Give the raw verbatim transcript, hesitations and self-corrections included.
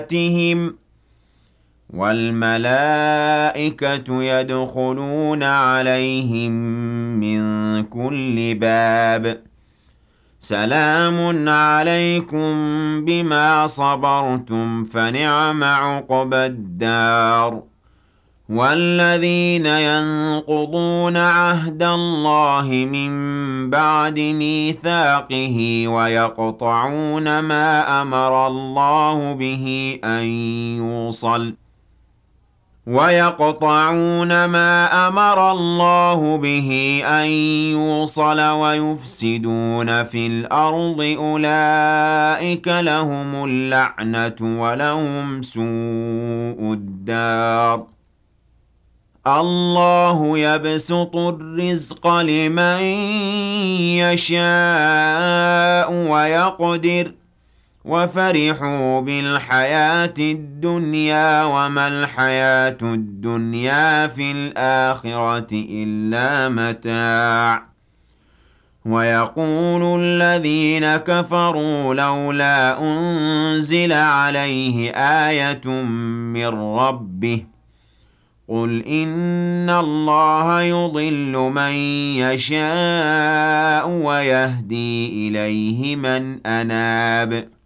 تِهِمْ وَالْمَلَائِكَةُ يَدْخُلُونَ عَلَيْهِم مِّن كُلِّ بَابٍ سَلَامٌ عَلَيْكُم بِمَا صَبَرْتُمْ فَنِعْمَ عُقْبَى الدَّارِ وَالَّذِينَ يَنقُضُونَ عَهْدَ اللَّهِ مِن بَعْدِ مِيثَاقِهِ وَيَقْطَعُونَ مَا أَمَرَ اللَّهُ بِهِ أَن يُوصَلَ وَيَقْطَعُونَ مَا أَمَرَ اللَّهُ بِهِ أَن يُوصَلَ وَيُفْسِدُونَ فِي الْأَرْضِ أُولَٰئِكَ لَهُمُ اللَّعْنَةُ وَلَهُمْ سُوءُ الدَّارِ اللَّهُ يَبْسُطُ الرِّزْقَ لِمَن يَشَاءُ وَيَقْدِرُ وَفَرِحُوا بِالْحَيَاةِ الدُّنْيَا وَمَا الْحَيَاةُ الدُّنْيَا فِي الْآخِرَةِ إِلَّا مَتَاعٌ وَيَقُولُ الَّذِينَ كَفَرُوا لَوْلَا أُنزِلَ عَلَيْهِ آيَةٌ مِّن رَّبِّهِ قُلْ إِنَّ اللَّهَ يُضِلُّ مَن يَشَاءُ وَيَهْدِي إِلَيْهِ مَنْ أَنَابَ